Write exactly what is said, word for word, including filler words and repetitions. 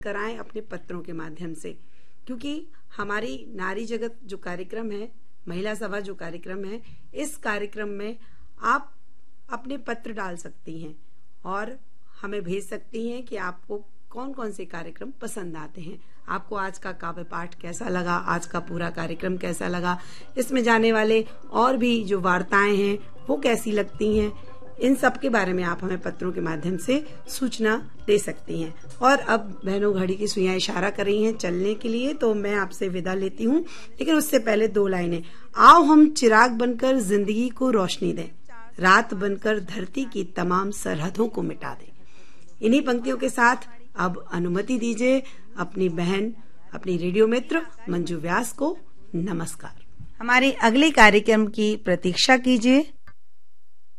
कराएं अपने पत्रों के माध्यम से, क्योंकि हमारी नारी जगत जो कार्यक्रम है, महिला सभा जो कार्यक्रम है, इस कार्यक्रम में आप अपने पत्र डाल सकती हैं और हमें भेज सकती हैं कि आपको कौन कौन से कार्यक्रम पसंद आते हैं। आपको आज का काव्य पाठ कैसा लगा, आज का पूरा कार्यक्रम कैसा लगा, इसमें जाने वाले और भी जो वार्ताएं हैं वो कैसी लगती हैं, इन सब के बारे में आप हमें पत्रों के माध्यम से सूचना दे सकती हैं। और अब बहनों घड़ी की सुइयां इशारा कर रही हैं चलने के लिए, तो मैं आपसे विदा लेती हूँ, लेकिन उससे पहले दो लाइनें। आओ हम चिराग बनकर जिंदगी को रोशनी दें, रात बनकर धरती की तमाम सरहदों को मिटा दें। इन्हीं पंक्तियों के साथ अब अनुमति दीजिए अपनी बहन, अपनी रेडियो मित्र मंजू व्यास को नमस्कार। हमारे अगले कार्यक्रम की प्रतीक्षा कीजिए।